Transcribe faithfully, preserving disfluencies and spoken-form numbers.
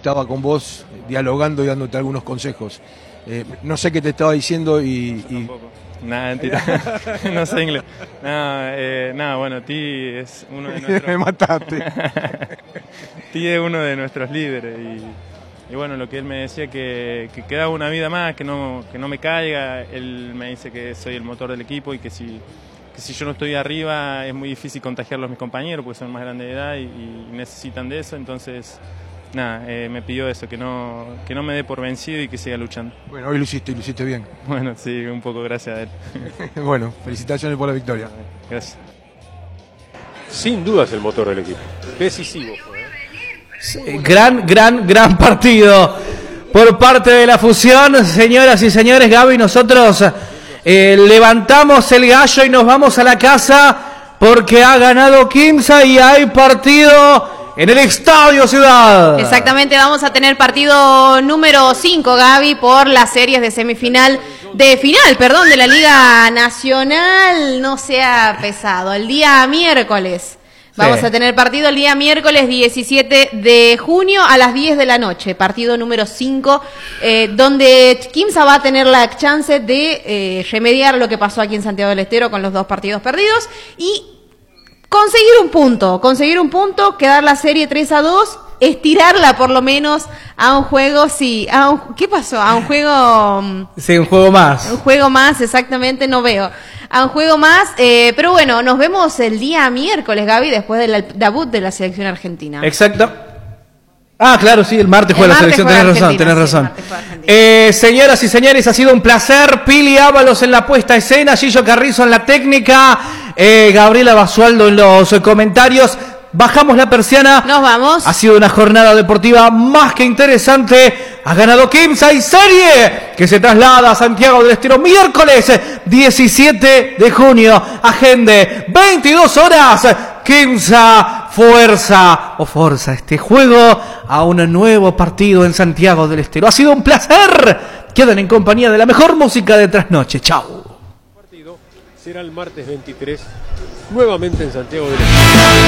estaba con vos dialogando y dándote algunos consejos. Eh, no sé qué te estaba diciendo y... y... Nada, mentira. No sé inglés. No, eh, nada, bueno, Ti es uno de nuestros... Me mataste. Ti es uno de nuestros líderes y, y bueno, lo que él me decía que, que quedaba una vida más, que no, que no me caiga. Él me dice que soy el motor del equipo y que si, que si yo no estoy arriba es muy difícil contagiarlos a mis compañeros porque son más grandes de edad y, y necesitan de eso, entonces... Nada, eh, me pidió eso, que no, que no me dé por vencido y que siga luchando. Bueno, hoy lo hiciste y lo hiciste bien. Bueno, sí, un poco gracias a él. Bueno, felicitaciones por la victoria. Gracias. Sin duda es el motor del equipo. Decisivo fue, ¿eh? Sí, gran, gran, gran partido por parte de la fusión. Señoras y señores, Gaby, nosotros eh, levantamos el gallo y nos vamos a la casa porque ha ganado Quimsa y hay partido en el Estadio Ciudad. Exactamente, vamos a tener partido número cinco, Gaby, por las series de semifinal, de final, perdón, de la Liga Nacional. No sea pesado, el día miércoles. Vamos sí. a tener partido el día miércoles diecisiete de junio a las diez de la noche, partido número cinco, eh, donde Quimsa va a tener la chance de eh, remediar lo que pasó aquí en Santiago del Estero con los dos partidos perdidos y conseguir un punto, conseguir un punto, quedar la serie tres a dos, estirarla por lo menos a un juego, sí, a un, ¿qué pasó? A un juego... Sí, un juego más. Un juego más, exactamente, no veo. A un juego más, eh, pero bueno, nos vemos el día miércoles, Gaby, después del debut de la selección argentina. Exacto. Ah, claro, sí, el martes juega la selección, tenés razón, tenés razón. Eh, señoras y señores, ha sido un placer. Pili Ábalos en la puesta a escena, Gillo Carrizo en la técnica, eh, Gabriela Basualdo en los comentarios. Bajamos la persiana. Nos vamos. Ha sido una jornada deportiva más que interesante. Ha ganado Quimsa y serie que se traslada a Santiago del Estero miércoles diecisiete de junio. Agende, veintidós horas. Quimsa fuerza o forza este juego a un nuevo partido en Santiago del Estero. Ha sido un placer. Quedan en compañía de la mejor música de trasnoche. Chau. El partido será el martes veintitrés, nuevamente en Santiago del Estero.